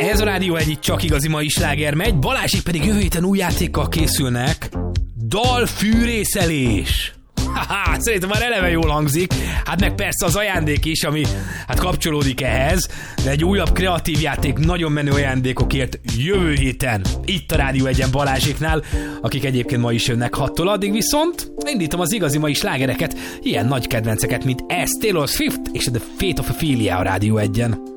Ez a Rádió Egy, itt csak igazi mai sláger megy, Balázsik pedig jövő héten új játékkal készülnek. Dalfűrészelés. Haha, szerintem már eleve jól hangzik. Hát meg persze az ajándék is, ami hát kapcsolódik ehhez, de egy újabb kreatív játék, nagyon menő ajándékokért jövő héten itt a Rádió Egyen Balázsiknál, akik egyébként ma is jönnek 6-tól, addig viszont indítom az igazi mai slágereket, ilyen nagy kedvenceket, mint ez, Taylor Swift és The Fate of Ophelia a Rádió Egyen.